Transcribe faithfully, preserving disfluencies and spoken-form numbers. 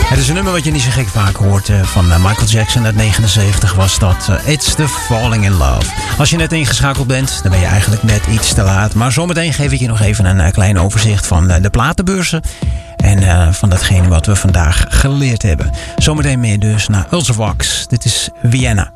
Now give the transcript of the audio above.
Het is een nummer wat je niet zo gek vaak hoort. Uh, van uh, Michael Jackson uit negenenzeventig was dat. Uh, It's the Falling in Love. Als je net ingeschakeld bent, dan ben je eigenlijk net iets te laat. Maar zometeen geef ik je nog even een uh, klein overzicht van uh, de platenbeurzen. En uh, van datgene wat we vandaag geleerd hebben. Zometeen meer dus naar Ultravox. Dit is Vienna.